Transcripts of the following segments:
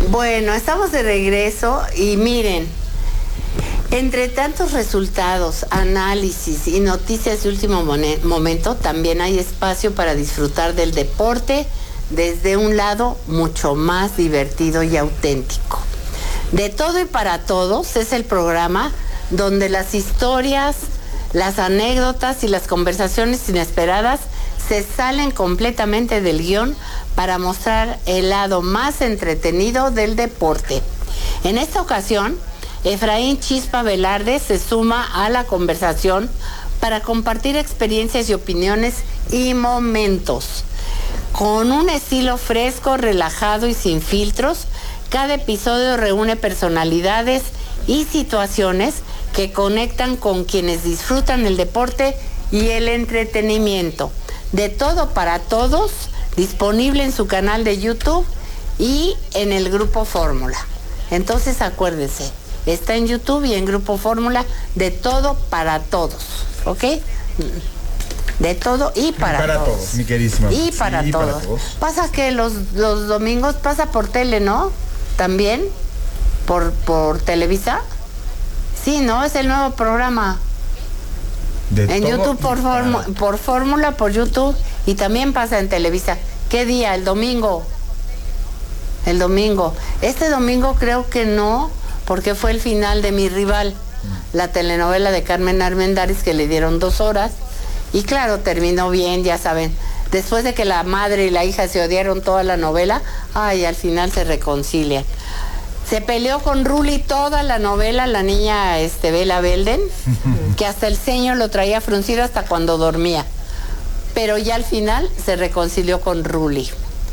Bueno, estamos de regreso y miren, entre tantos resultados, análisis y noticias de último momento, también hay espacio para disfrutar del deporte desde un lado mucho más divertido y auténtico. De todo y para todos es el programa donde las historias, las anécdotas y las conversaciones inesperadas se salen completamente del guión para mostrar el lado más entretenido del deporte. En esta ocasión, Efraín Chispa Velarde se suma a la conversación para compartir experiencias y opiniones y momentos. Con un estilo fresco, relajado y sin filtros, cada episodio reúne personalidades y situaciones que conectan con quienes disfrutan el deporte y el entretenimiento. De todo para todos, disponible en su canal de YouTube y en el Grupo Fórmula. Entonces acuérdense, está en YouTube y en Grupo Fórmula, de todo para todos, ¿ok? De todo y para todos, mi queridísima. Y para todos. Pasa que los domingos pasa por tele, ¿no? También, por Televisa. Sí, ¿no? Es el nuevo programa. En YouTube por Fórmula, por YouTube, y también pasa en Televisa. ¿Qué día? El domingo. El domingo. Este domingo creo que no, porque fue el final de Mi Rival, la telenovela de Carmen Armendáriz, que le dieron 2 horas. Y claro, terminó bien, ya saben. Después de que la madre y la hija se odiaron toda la novela, al final se reconcilian. Se peleó con Ruli toda la novela, la niña Bela Belden, que hasta el ceño lo traía fruncido hasta cuando dormía. Pero ya al final se reconcilió con Ruli.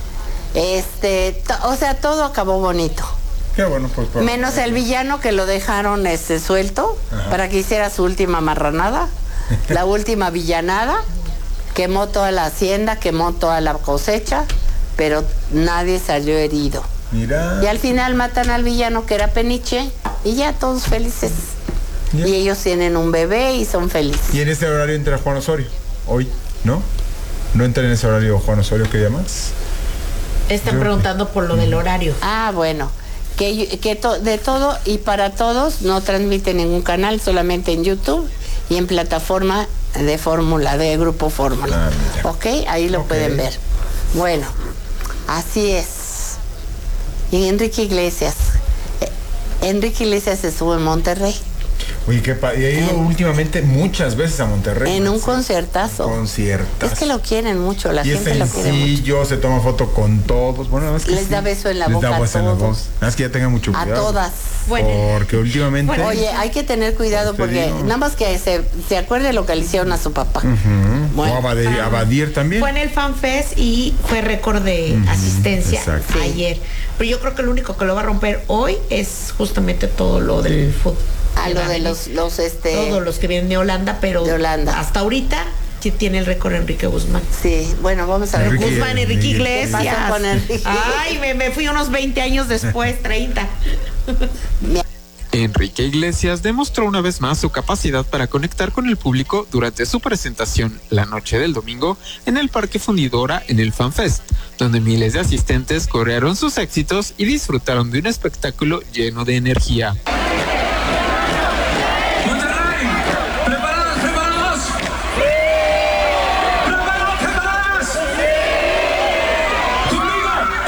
O sea, todo acabó bonito. Qué bueno, pues. Menos el villano, que lo dejaron suelto. Ajá. Para que hiciera su última marranada, la última villanada. Quemó toda la hacienda, quemó toda la cosecha, pero nadie salió herido. Mira. Y al final matan al villano, que era Peniche, y ya todos felices. ¿Ya? Y ellos tienen un bebé y son felices. Y en ese horario entra Juan Osorio, hoy, ¿no? ¿No entra en ese horario Juan Osorio, que llamas? Están preguntando por lo del horario. Bueno, de todo y para todos no transmite ningún canal, solamente en YouTube y en plataforma de Fórmula, de Grupo Fórmula. ¿Ok? Ahí lo pueden ver. Bueno, así es. Y Enrique Iglesias estuvo en Monterrey. Oye, y ha ido últimamente muchas veces a Monterrey. En un conciertazo. Es que lo quieren mucho, la gente lo quiere mucho. Se toma foto con todos. Bueno, es que les da beso en la boca a todos. Nada más que ya tengan mucho cuidado. A todas. Porque últimamente... Oye, hay que tener cuidado porque nada más que se acuerde lo que le hicieron a su papá. Bueno, o a Badir también. Fue en el FanFest y fue récord de asistencia ayer. Pero yo creo que lo único que lo va a romper hoy es justamente todo lo del fútbol. Lo de los todos los que vienen de Holanda, pero de Holanda. Hasta ahorita tiene el récord Enrique Guzmán. Sí, bueno, vamos a ver. Enrique Iglesias. Con Enrique. Ay, me fui unos 20 años después, 30. Enrique Iglesias demostró una vez más su capacidad para conectar con el público durante su presentación la noche del domingo en el Parque Fundidora en el FanFest, donde miles de asistentes corearon sus éxitos y disfrutaron de un espectáculo lleno de energía.